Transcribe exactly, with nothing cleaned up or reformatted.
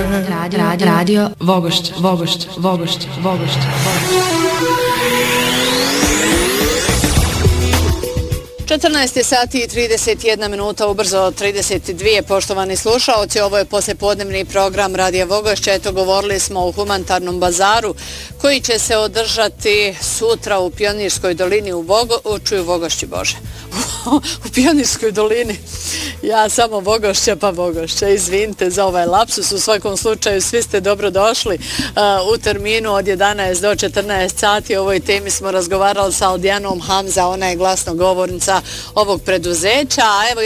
Radio, radio, radio Vogošća, Vogošća, Vogošća, Vogošća, Vogošća. četrnaest sati i trideset jedna minuta, ubrzo trideset dvije, poštovani slušaoci, ovo je poslijepodnevni program Radija Vogošća. Eto, govorili smo o humanitarnom bazaru koji će se održati sutra u Pionirskoj dolini u Vogo, čuju Vogošći, Bože, u Pionirskoj dolini. Ja samo Vogošća pa Vogošća, izvinite za ovaj lapsus, u svakom slučaju svi ste dobro došli uh, u terminu od jedanaest do četrnaest sati. O ovoj temi smo razgovarali sa Aldijanom Hamza, ona je glasnogovornica ovog preduzeća, a evo